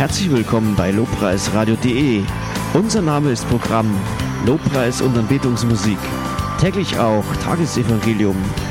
Herzlich willkommen bei lobpreisradio.de. Unser Name ist Programm Lobpreis und Anbetungsmusik. Täglich auch Tagesevangelium,